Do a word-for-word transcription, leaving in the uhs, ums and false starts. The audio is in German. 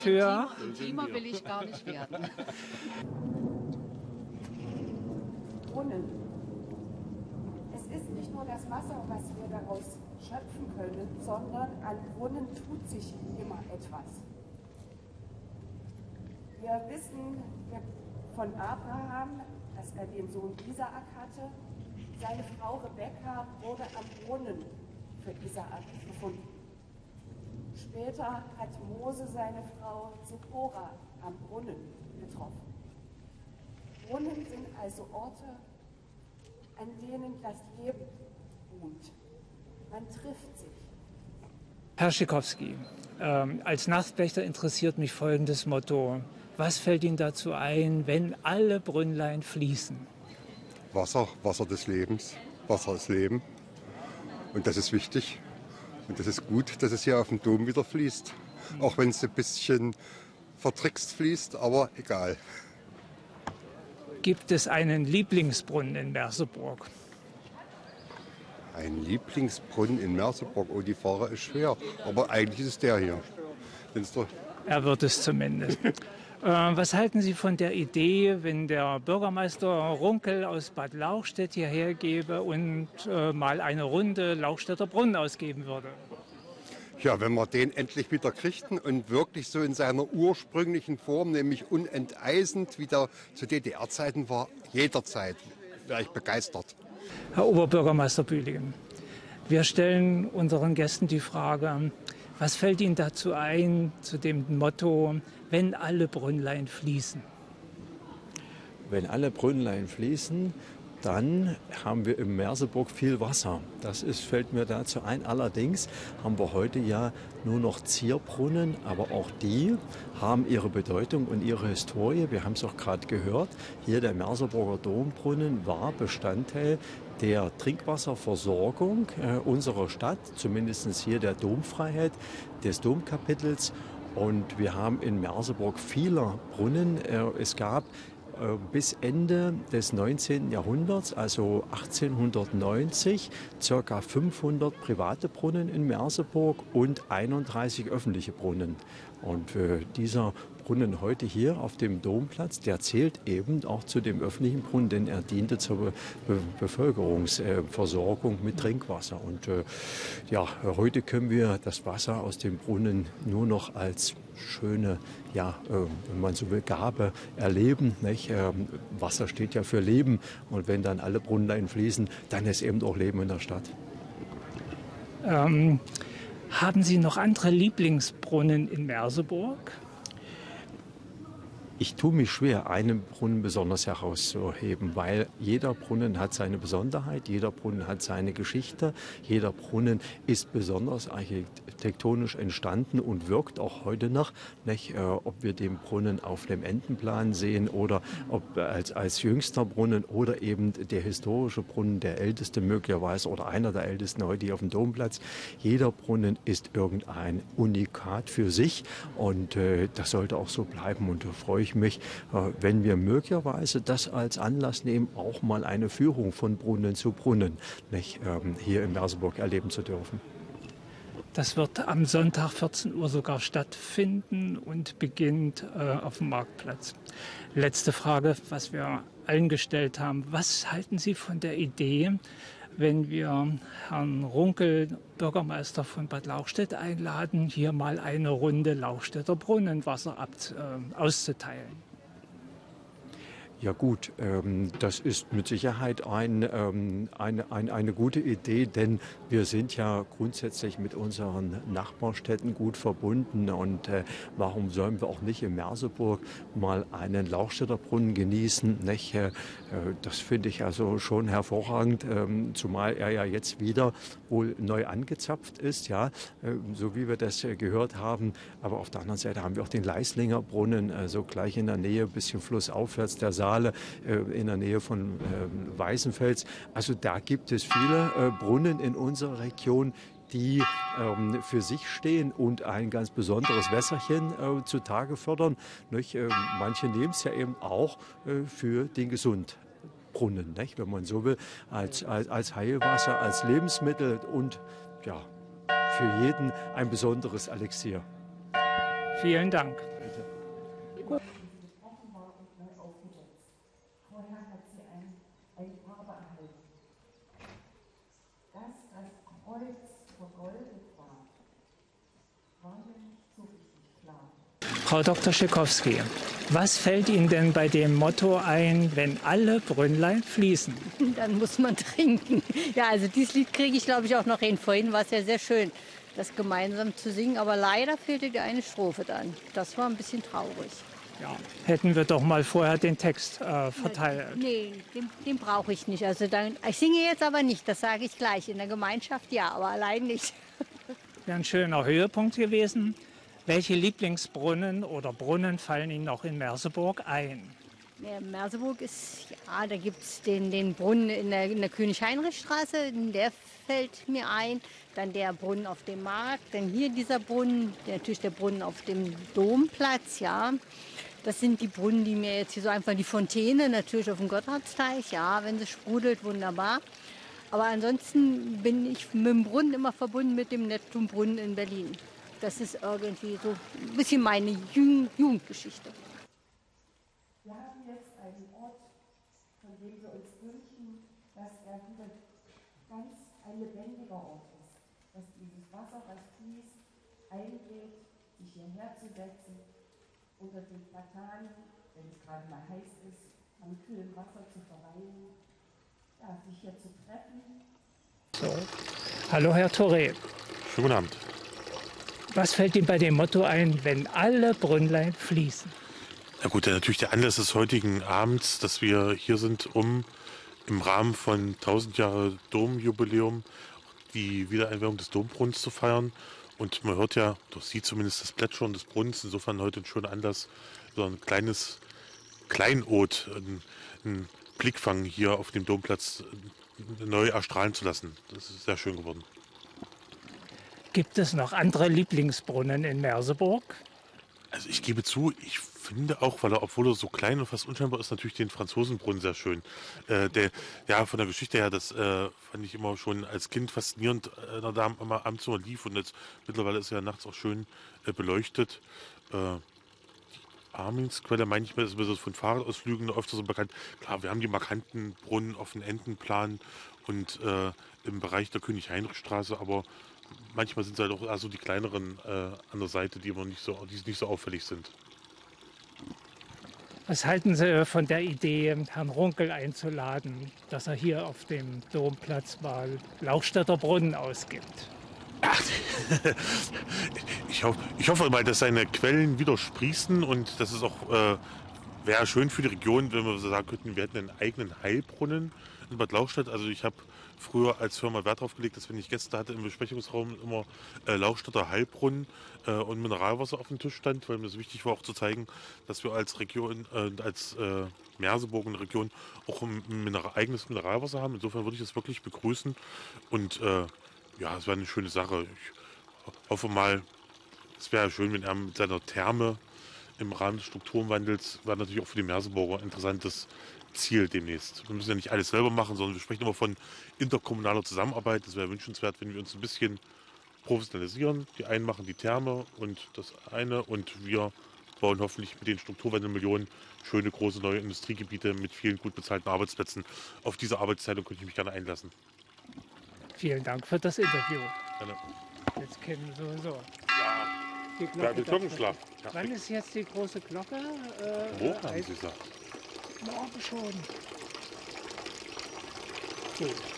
Für Klima will ich gar nicht werden. Brunnen. Es ist nicht nur das Wasser, was wir daraus schöpfen können, sondern an Brunnen tut sich immer etwas. Wir wissen von Abraham, dass er den Sohn Isaak hatte. Seine Frau Rebekka wurde am Brunnen für Isaak gefunden. Später hat Mose seine Frau Zippora am Brunnen getroffen. Brunnen sind also Orte, an denen das Leben ruht. Man trifft sich. Herr Schikowski, ähm, als Nachtwächter interessiert mich folgendes Motto. Was fällt Ihnen dazu ein, wenn alle Brünnlein fließen? Wasser, Wasser des Lebens. Wasser ist Leben. Und das ist wichtig. Und das ist gut, dass es hier auf dem Dom wieder fließt. Auch wenn es ein bisschen vertrickst fließt, aber egal. Gibt es einen Lieblingsbrunnen in Merseburg? Ein Lieblingsbrunnen in Merseburg? Oh, die Frage ist schwer. Aber eigentlich ist es der hier. Er wird es zumindest. Was halten Sie von der Idee, wenn der Bürgermeister Runkel aus Bad Lauchstädt hierher gebe und äh, mal eine Runde Lauchstädter Brunnen ausgeben würde? Ja, wenn wir den endlich wieder kriegten und wirklich so in seiner ursprünglichen Form, nämlich unenteisend, wie der zu D D R-Zeiten war, jederzeit, wäre ich begeistert. Herr Oberbürgermeister Bühligen, wir stellen unseren Gästen die Frage, was fällt Ihnen dazu ein, zu dem Motto, wenn alle Brünnlein fließen? Wenn alle Brünnlein fließen, dann haben wir in Merseburg viel Wasser. Das ist, fällt mir dazu ein. Allerdings haben wir heute ja nur noch Zierbrunnen, aber auch die haben ihre Bedeutung und ihre Historie. Wir haben es auch gerade gehört. Hier der Merseburger Dombrunnen war Bestandteil der Trinkwasserversorgung äh, unserer Stadt, zumindest hier der Domfreiheit des Domkapitels. Und wir haben in Merseburg viele Brunnen. Äh, es gab äh, bis Ende des neunzehnten Jahrhunderts, also achtzehnhundertneunzig, ca. fünfhundert private Brunnen in Merseburg und einunddreißig öffentliche Brunnen. Und äh, dieser Brunnen heute hier auf dem Domplatz, der zählt eben auch zu dem öffentlichen Brunnen, denn er diente zur Be Be Bevölkerungsversorgung mit Trinkwasser. Und äh, ja, heute können wir das Wasser aus dem Brunnen nur noch als schöne, ja, äh, wenn man so will, Gabe erleben. Nicht? Äh, Wasser steht ja für Leben und wenn dann alle Brunnenlein fließen, dann ist eben auch Leben in der Stadt. Ähm, haben Sie noch andere Lieblingsbrunnen in Merseburg? Ich tue mich schwer, einen Brunnen besonders herauszuheben, weil jeder Brunnen hat seine Besonderheit, jeder Brunnen hat seine Geschichte, jeder Brunnen ist besonders architektonisch entstanden und wirkt auch heute noch, nicht, äh, ob wir den Brunnen auf dem Entenplan sehen oder ob als, als jüngster Brunnen oder eben der historische Brunnen, der älteste möglicherweise oder einer der ältesten heute hier auf dem Domplatz. Jeder Brunnen ist irgendein Unikat für sich und äh, das sollte auch so bleiben und da freue ich mich, wenn wir möglicherweise das als Anlass nehmen, auch mal eine Führung von Brunnen zu Brunnen nicht, ähm, hier in Merseburg erleben zu dürfen. Das wird am Sonntag vierzehn Uhr sogar stattfinden und beginnt äh, auf dem Marktplatz. Letzte Frage, was wir allen gestellt haben. Was halten Sie von der Idee, wenn wir Herrn Runkel, Bürgermeister von Bad Lauchstädt, einladen, hier mal eine Runde Lauchstädter Brunnenwasser ab, äh, auszuteilen? Ja gut, ähm, das ist mit Sicherheit ein, ähm, eine, eine, eine gute Idee, denn wir sind ja grundsätzlich mit unseren Nachbarstädten gut verbunden und äh, warum sollen wir auch nicht in Merseburg mal einen Lauchstädter Brunnen genießen? Nicht? Äh, das finde ich also schon hervorragend, ähm, zumal er ja jetzt wieder wohl neu angezapft ist, ja, äh, so wie wir das äh, gehört haben. Aber auf der anderen Seite haben wir auch den Leislinger Brunnen, äh, so gleich in der Nähe, ein bisschen flussaufwärts der Saale, in der Nähe von äh, Weißenfels. Also da gibt es viele äh, Brunnen in unserer Region, die ähm, für sich stehen und ein ganz besonderes Wässerchen äh, zutage fördern. Nicht? Äh, manche nehmen es ja eben auch äh, für den Gesundbrunnen, nicht? Wenn man so will, als, als, als Heilwasser, als Lebensmittel und ja, für jeden ein besonderes Elixier. Vielen Dank. Vorher hat sie ein, ein Erbe erhalten. Dass das Kreuz vergoldet war, war mir nicht so richtig klar. Frau Doktor Schikowski, was fällt Ihnen denn bei dem Motto ein, wenn alle Brünnlein fließen? Dann muss man trinken. Ja, also dieses Lied kriege ich, glaube ich, auch noch hin. Vorhin war es ja sehr schön, das gemeinsam zu singen. Aber leider fehlte die eine Strophe dann. Das war ein bisschen traurig. Ja, hätten wir doch mal vorher den Text äh, verteilt. Nee, den, den brauche ich nicht. Also dann, ich singe jetzt aber nicht, das sage ich gleich. In der Gemeinschaft ja, aber allein nicht. Wäre ein schöner Höhepunkt gewesen. Welche Lieblingsbrunnen oder Brunnen fallen Ihnen noch in Merseburg ein? Ja, Merseburg ist, ja, da gibt es den, den Brunnen in der, in der König-Heinrich-Straße, der fällt mir ein. Dann der Brunnen auf dem Markt, dann hier dieser Brunnen, der, natürlich der Brunnen auf dem Domplatz, ja. Das sind die Brunnen, die mir jetzt hier so einfach, die Fontäne natürlich auf dem Gotthardsteich, ja, wenn sie sprudelt, wunderbar. Aber ansonsten bin ich mit dem Brunnen immer verbunden mit dem Neptunbrunnen in Berlin. Das ist irgendwie so ein bisschen meine Jugend Jugendgeschichte. Wir haben jetzt einen Ort, von dem wir uns wünschen, dass er wieder ganz ein lebendiger Ort ist. Dass dieses Wasser, das fließt, einlädt, sich hierher zu setzen, unter den Platanen, wenn es gerade mal heiß ist, am kühlen Wasser zu verweilen, ja, sich hier zu treffen. So. Hallo Herr Touré. Schönen guten Abend. Was fällt Ihnen bei dem Motto ein, wenn alle Brünnlein fließen? Na gut, natürlich der Anlass des heutigen Abends, dass wir hier sind, um im Rahmen von tausend Jahre Domjubiläum die Wiedereinweihung des Dombrunnens zu feiern. Und man hört ja, doch sieht zumindest das Plätschern des Brunnens. Insofern heute ein schöner Anlass, so ein kleines Kleinod, ein, ein Blickfang hier auf dem Domplatz neu erstrahlen zu lassen. Das ist sehr schön geworden. Gibt es noch andere Lieblingsbrunnen in Merseburg? Also ich gebe zu, ich finde auch, weil er, obwohl er so klein und fast unscheinbar ist, natürlich den Franzosenbrunnen sehr schön. Äh, der, ja, von der Geschichte her, das äh, fand ich immer schon als Kind faszinierend, äh, da da immer abends immer lief und jetzt mittlerweile ist er ja nachts auch schön äh, beleuchtet. Äh, die Arminsquelle, manchmal ist es von Fahrradausflügen öfter so bekannt. Klar, wir haben die markanten Brunnen auf dem Entenplan und äh, im Bereich der König-Heinrich-Straße, aber manchmal sind es halt auch also die kleineren äh, an der Seite, die immer nicht so, die nicht so auffällig sind. Was halten Sie von der Idee, Herrn Runkel einzuladen, dass er hier auf dem Domplatz mal Lauchstädter Brunnen ausgibt? Ach, ich, ho ich hoffe mal, dass seine Quellen wieder sprießen und das ist auch äh, wäre schön für die Region, wenn wir so sagen könnten, wir hätten einen eigenen Heilbrunnen in Bad Lauchstädt. Also ich habe früher als Firma Wert darauf gelegt, dass wenn ich Gäste hatte im Besprechungsraum immer äh, Lauchstädter Heilbrunnen äh, und Mineralwasser auf dem Tisch stand, weil mir es wichtig war auch zu zeigen, dass wir als Region, äh, als äh, Merseburg und Region auch ein Mineral eigenes Mineralwasser haben. Insofern würde ich das wirklich begrüßen und äh, ja, es wäre eine schöne Sache. Ich hoffe mal, es wäre schön, wenn er mit seiner Therme im Rahmen des Strukturwandels, wäre natürlich auch für die Merseburger ein interessantes Ziel demnächst. Wir müssen ja nicht alles selber machen, sondern wir sprechen immer von interkommunaler Zusammenarbeit. Das wäre wünschenswert, wenn wir uns ein bisschen professionalisieren. Die einen machen die Therme und das eine und wir bauen hoffentlich mit den Strukturwandelmillionen schöne große neue Industriegebiete mit vielen gut bezahlten Arbeitsplätzen. Auf diese Arbeitsteilung könnte ich mich gerne einlassen. Vielen Dank für das Interview. Gerne. Jetzt kennen wir sowieso. Ja, Die Glocke ja, der Glockenschlag. Ja. Wann ist jetzt die große Glocke? Äh, Morgen, äh, haben Sie gesagt. Morgen schon. Gut.